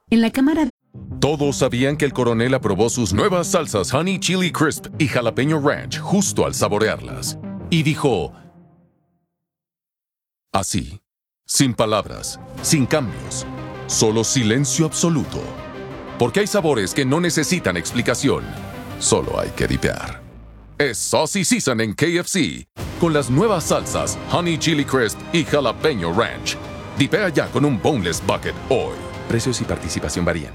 En la cámara... Todos sabían que el coronel aprobó sus nuevas salsas Honey Chili Crisp y Jalapeño Ranch justo al saborearlas. Y dijo... así, sin palabras, sin cambios, solo silencio absoluto. Porque hay sabores que no necesitan explicación, solo hay que dipear. Es Saucy Season en KFC, con las nuevas salsas Honey Chili Crisp y Jalapeño Ranch. Dipea ya con un Boneless Bucket hoy. Precios y participación varían.